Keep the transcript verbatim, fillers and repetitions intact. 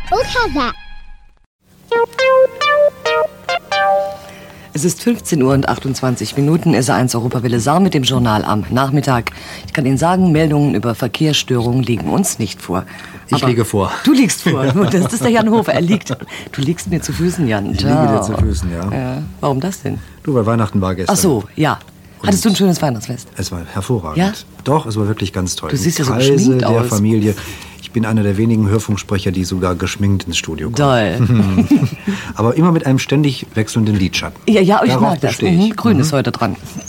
Look at that. Es ist fünfzehn Uhr und achtundzwanzig Minuten, S eins Europawelle Saar mit dem Journal am Nachmittag. Ich kann Ihnen sagen, Meldungen über Verkehrsstörungen liegen uns nicht vor. Ich Aber liege vor. Du liegst vor. Das ist der Jan Hofer. Er liegt. Du liegst mir zu Füßen, Jan. Ich liege dir zu Füßen, ja. ja. Warum das denn? Du, weil Weihnachten war gestern. Ach so, ja. Hattest du ein schönes Weihnachtsfest? Es war hervorragend. Ja? Doch, es war wirklich ganz toll. Du siehst ja so Kreise geschminkt der aus. Familie. Ich bin einer der wenigen Hörfunksprecher, die sogar geschminkt ins Studio kommen. Toll. Aber immer mit einem ständig wechselnden Lidschatten. Ja, ja, ich Darauf mag das. bestehe ich. Mhm. Grün Mhm. ist heute dran.